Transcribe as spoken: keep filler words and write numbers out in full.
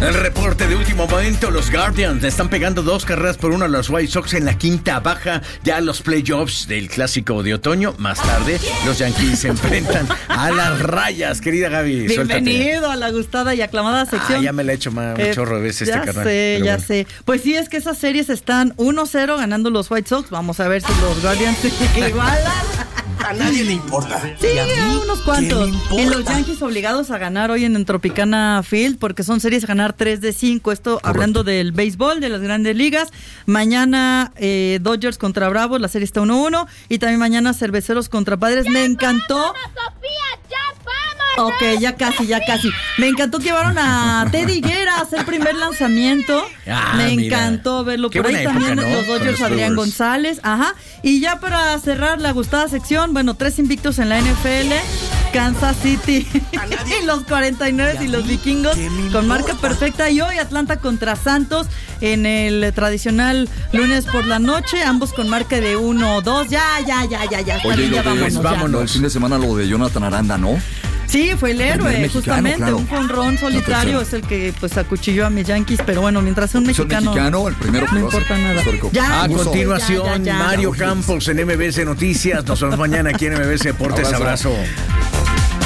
El reporte de último momento, los Guardians le están pegando dos carreras por uno a los White Sox en la quinta baja, ya los playoffs del clásico de otoño. Más tarde, los Yankees se enfrentan a las Rayas, querida Gaby. Bienvenido Suéltate. a la gustada y aclamada sección. Ah, ya me la he hecho más, un Eh, chorro de veces ya este carnal. sé, pero ya bueno. sé. Pues sí, es que esas series están uno cero ganando los White Sox. Vamos a ver si los Guardians se igualan. A nadie le importa. Sí, ¿Y a mí a unos cuantos. qué me importa? En los Yankees obligados a ganar hoy en Tropicana Field, porque son series a ganar tres de cinco. Esto Correcto. hablando del béisbol, de las grandes ligas. Mañana eh, Dodgers contra Bravos, la serie está uno uno. Y también mañana Cerveceros contra Padres. Me encantó. Ok, ya casi, ya casi. Me encantó que llevaron a Teddy Guerra a hacer el primer lanzamiento. Ah, Me mira. encantó verlo. Qué Por ahí buena también época, ¿no? los Con Dodgers, los Adrián Brewers. González. Ajá. Y ya para cerrar la gustada sección, bueno, tres invictos en la N F L. Kansas City y los cuarenta y nueve y los vikingos con marca perfecta. Y hoy Atlanta contra Santos en el tradicional lunes por la noche. Ambos con marca de uno dos. Ya, ya, ya, ya, ya. Oye, También lo ya de- vámonos, ya. vámonos. El fin de semana lo de Jonathan Aranda, ¿no? Sí, fue el héroe, Primer mexicano, justamente, claro. un jonrón solitario No, es el que pues acuchilló a mis Yankees, pero bueno, mientras sea un Soy mexicano, mexicano, el primero que no lo hace. importa nada. Histórico. Ya, A ya, continuación, ya, ya, ya. Mario Campos en M B S Noticias. Nos vemos mañana aquí en M B S Deportes. Abrazo. Abrazo.